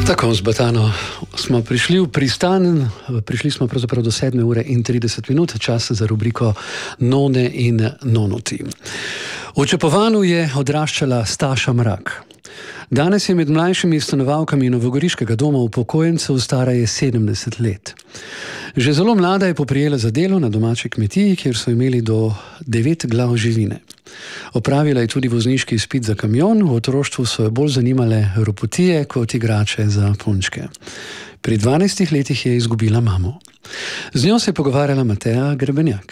Tako, z Batano smo prišli v pristan, prišli smo pravzaprav do 7:30, čas za rubriko None in nonoti. V Čepovanu je odraščala Staša Mrak. Danes je med mlajšimi stanovalkami novogoriškega doma upokojencev, stara je 70 let. Že zelo mlada je poprijela za delo na domači kmetiji, kjer so imeli do 9 glav živine. Opravila je tudi vozniški izpit za kamion, v otroštvu so jo bolj zanimale ropotije kot igrače za punčke. Pri 12 letih je izgubila mamo. Z njo se je pogovarjala Mateja Grebenjak.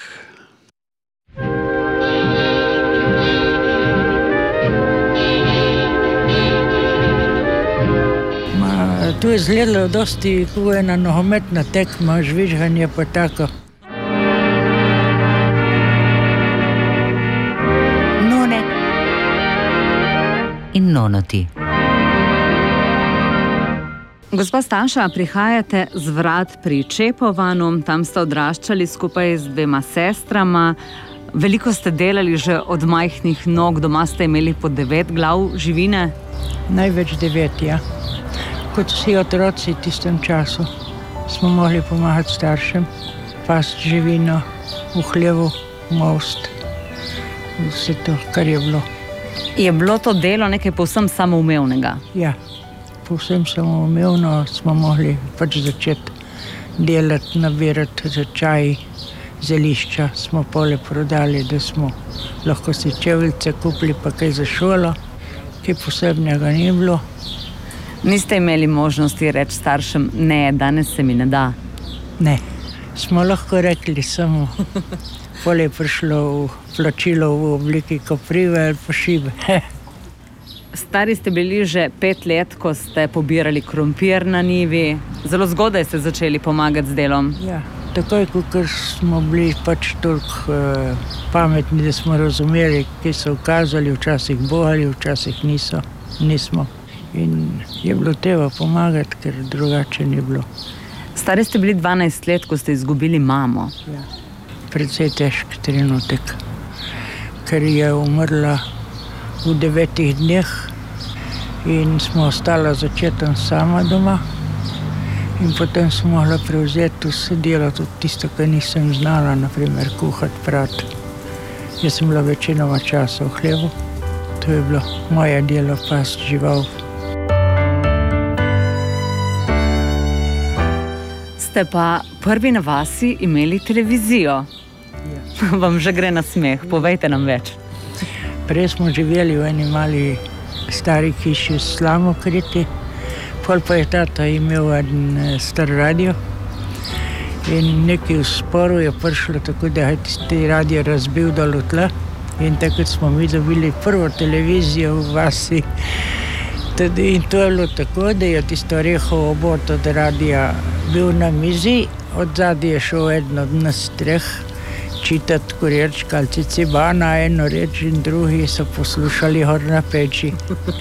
Tu je izgledalo dosti kot ena nogometna tekma, žvižganje pa tako. None in nonoti. Gospa Staša, prihajate z Vrat pri Čepovanu, tam ste odraščali skupaj z 2 sestrama. Veliko ste delali že od majhnih nog, doma ste imeli po 9 glav živine? Največ 9, ja. Kot vsi otroci v tistem času smo mogli pomagati staršem, pasti živino, v hlevu, most, vse to, kar je bilo. Je bilo to delo nekaj povsem samoumevnega? Ja, povsem samoumevno smo mogli pač začeti delati, nabirati za čaj, zelišča smo pole prodali, da smo lahko si čeveljce kupili, pa kaj za šolo, kaj posebnega ni bilo. Niste imeli možnosti reči staršem, ne, danes se mi ne da? Ne, smo lahko rekli samo, pole je prišlo v plačilo v obliki koprive ali pa šibe. Stari ste bili že 5 let, ko ste pobirali krompir na njivi. Zelo zgodaj ste začeli pomagati z delom. Ja, takoj, ko smo bili pač toliko pametni, da smo razumeli, ki so ukazali, včasih bogali, včasih nismo. In je bilo treba pomagati, ker drugače ni bilo. Stari ste bili 12 let, ko ste izgubili mamo. Ja, precej težk trenutek, ker je umrla v 9 dneh in smo ostala z očetom sama doma. In potem smo mogla prevzeti vse delo, tudi tisto, kar nisem znala, naprimer kuhati, prati. Jaz sem bila večinoma časa v hlevu. To je bilo moje delo, pasti žival. Ste pa prvi na vasi imeli televizijo. Ja. Vam že gre na smeh, povejte nam več. Prej smo živeli v eni mali stari hiši s slamokriti, pol pa je tata imel en star radio in nekaj v sporu je prišlo tako, da je tisti radio razbil dol v tla in takrat smo mi dobili prvo televizijo v vasi. In to je bilo tako, da je tisto orehovo obod od radia bil na mizi, od zadaj je šel eden od nas 3 čitati Kurjerčka ali Cicibana, eno reč in drugi so poslušali Hor na peči.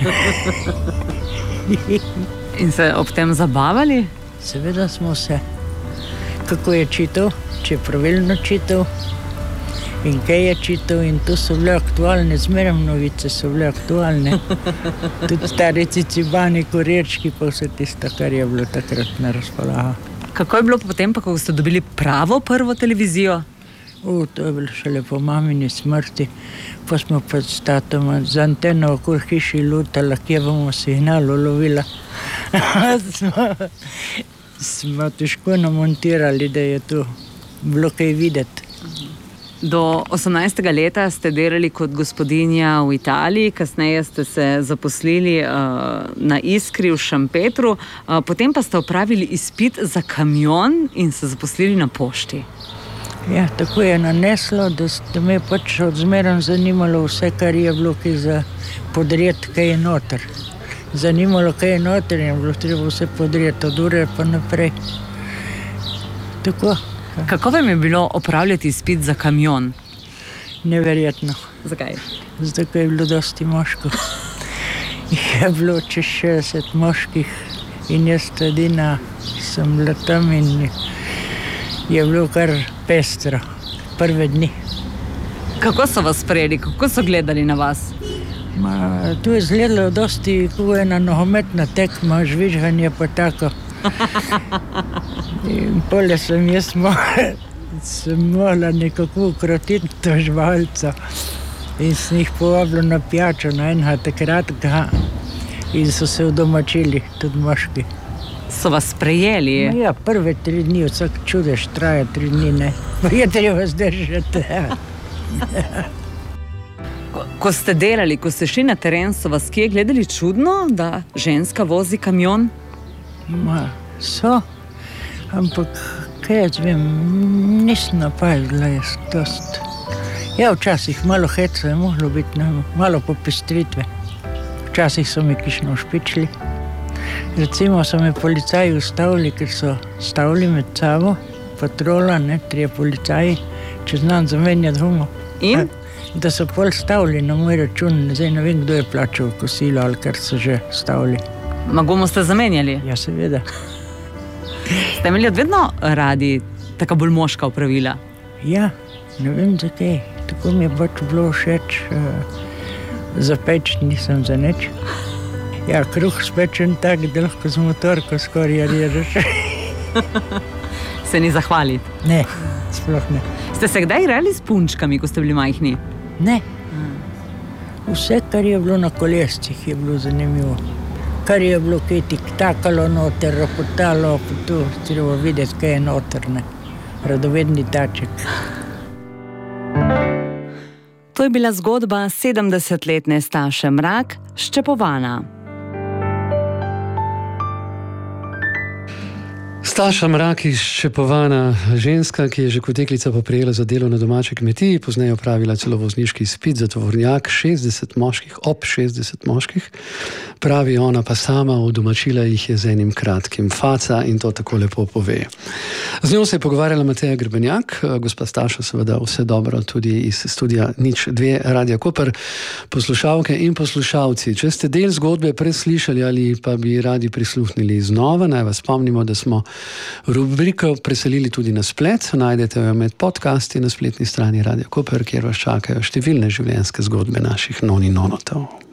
In se ob tem zabavali? Seveda smo se. Kako je čital, če je pravilno čital in kaj je čital, in to so bile aktualne, zmeraj novice so bile aktualne. Tudi stari Cicibani, Kurjerčki, pa vse tisto, kar je bilo takrat na razpolago. Kako je bilo potem, pa ko ste dobili pravo prvo televizijo? To je bilo šele po mamini smrti, pa smo pa s tatom z anteno okoli hiši lutala, kje bomo signal ulovila. Smo težko namontirali, da je tu bilo kaj videti. Do 18. leta ste delali kot gospodinja v Italiji, kasneje ste se zaposlili na Iskri v Šempetru, potem pa ste opravili izpit za kamion in se zaposlili na pošti. Ja, tako je naneslo, da me je pač odzmeraj zanimalo vse, kar je bilo kaj za podreti, kaj je noter. Zanimalo, kaj je noter in je bilo treba vse podreti od ure pa naprej. Tako. Kako vam je bilo opravljati izpit za kamion? Neverjetno. Zakaj? Zato, ker je bilo dosti moških. Je bilo čez 60 moških in jaz edina sem bila tam in je bilo kar pestro prve dni. Kako so vas sprejeli, kako so gledali na vas? Tu je izgledalo dosti kot ena nogometna tekma, žvižganje pa tako. In pole sem morala nekako ukrotiti tožbalca in sem jih povabil na pijačo na enega takratega in so se udomačili, tudi moški. So vas sprejeli? Ja, prve 3 dni, vsak čudež traja 3 dni, ne. Je treba zdržati. Ko ste delali, ko ste šli na teren, so vas kje gledali čudno, da ženska vozi kamion? So, ampak kaj jaz vem, nisem napazila jaz dost. Ja, včasih malo heca je moglo biti, malo popestritve. Včasih so mi kišno špičili. Recimo so me policaji ustavili, ker so stavili med sabo, patrola, 3 policaji, čez nam zamenjati gumo. In? Da so pol stavili na moj račun, zdaj ne vem, kdo je plačal kosilo ali kar so že stavili. Gumo ste zamenjali? Ja, seveda. Ste imeli vedno radi taka bolj moška opravila? Ja, ne vem zakaj. Tako mi je pač bilo všeč. Zapeč nisem za nič. Ja, kruh spečen tak, da lahko z motorko skoraj režeš. Se ni zahvaliti? Ne, sploh ne. Ste se kdaj igrali s punčkami, ko ste bili majhni? Ne. Vse, kar je bilo na kolescih, je bilo zanimivo. Kar je bilo kaj tiktakalo noter, ropotalo, tu treba videti, kaj je noter, ne. Radovedni taček. To je bila zgodba 70-letne Staše Mrak, Ščepovana. Staša Mrak iz Ščepovana, ženska, ki je že kot deklica poprijela za delo na domači kmetiji, pozneje opravila celo vozniški izpit za tovornjak, 60 moških. Pravi ona pa sama, udomačila jih je z enim kratkim faca in to tako lepo pove. Z njo se je pogovarjala Mateja Grebenjak, gospa Staša seveda vse dobro tudi iz studia 02 Radia Koper. Poslušalke in poslušalci, če ste del zgodbe preslišali ali pa bi radi prisluhnili znova, naj vas spomnimo, da smo rubriko preselili tudi na splet. Najdete jo med podcasti na spletni strani Radia Koper, kjer vas čakajo številne življenjske zgodbe naših nonotov.